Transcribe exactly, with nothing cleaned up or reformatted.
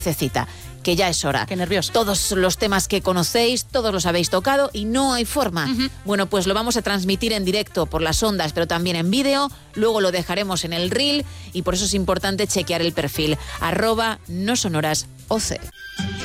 cita, que ya es hora. Qué nervioso. Todos los temas que conocéis, todos los habéis tocado y no hay forma. Uh-huh. Bueno, pues lo vamos a transmitir en directo por las ondas, pero también en vídeo. Luego lo dejaremos en el reel y por eso es importante chequear el perfil. Arroba no sonoras O C.